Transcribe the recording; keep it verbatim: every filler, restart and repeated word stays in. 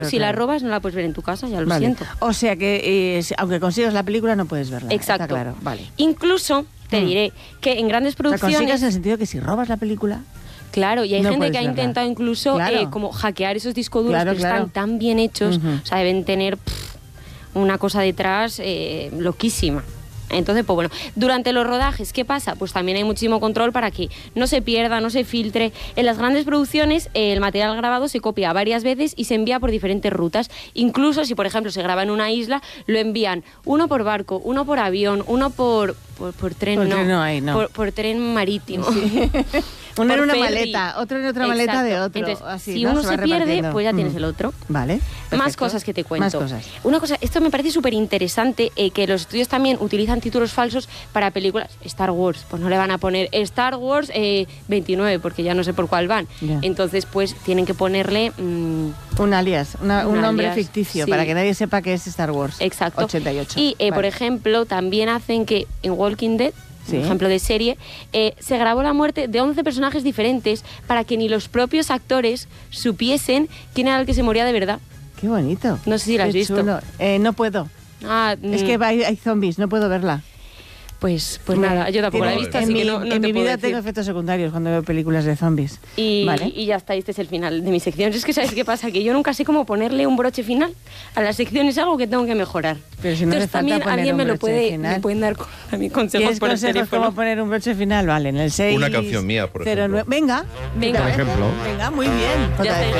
Si claro. la robas, no la puedes ver en tu casa, ya lo Vale. siento. O sea que, eh, aunque consigas la película, no puedes verla. Exacto. Está claro, vale. Incluso, te Mm. diré, que en grandes O sea, consigas producciones... en el sentido que si robas la película... Claro, y hay no gente puedes que ha verla. intentado incluso Claro. eh, como hackear esos discos duros, Claro, que claro. están tan bien hechos, Ujú. o sea, deben tener pff, una cosa detrás eh, loquísima. Entonces, pues bueno, durante los rodajes, ¿qué pasa? Pues también hay muchísimo control para que no se pierda, no se filtre. En las grandes producciones, eh, el material grabado se copia varias veces y se envía por diferentes rutas. Incluso si, por ejemplo, se graba en una isla, lo envían uno por barco, uno por avión, uno por, por, por tren, Por no, tren no hay, no. Por, por tren marítimo. Sí. Uno en Por una ferry. maleta, otro en otra maleta de Exacto. otro. Entonces, así, si ¿no? uno se se, va pierde, repartiendo. pues ya tienes Mm. el otro. Vale. Más perfecto. cosas que te cuento. Más cosas. Una cosa, esto me parece súper interesante, eh, que los estudios también utilizan títulos falsos para películas. Star Wars, pues no le van a poner Star Wars eh, veintinueve, porque ya no sé por cuál van. Ya. Entonces, pues tienen que ponerle... mmm, Un alias, una- un, Un nombre alias, ficticio, sí. para que nadie sepa que es Star Wars. exacto. ochenta y ocho. Y, eh, por Vale. ejemplo, también hacen que en Walking Dead, Sí. un ejemplo de serie, eh, se grabó la muerte de once personajes diferentes para que ni los propios actores supiesen quién era el que se moría de verdad. Qué bonito. No sé si la has Qué visto. chulo. Eh, no puedo. Ah, Es mm, que hay, hay zombies, no puedo verla. Pues, pues nada, yo tampoco la he Tiene- visto, en así mi, que no, no en te mi puedo vida decir. tengo efectos secundarios cuando veo películas de zombies. Y, Vale. y ya está, este es el final de mi sección. Es que, ¿sabes qué pasa? Que yo nunca sé cómo ponerle un broche final a la sección, es algo que tengo que mejorar. Pero si no hace Entonces falta también poner alguien un me lo broche puede, final. me pueden dar con- a mí consejos ¿Tienes por el consejos teléfono. cómo poner un broche final? Vale, en el seis... Una canción mía, por cero nueve. ejemplo. Venga. Venga. Por ejemplo. Venga, muy bien. Ya está.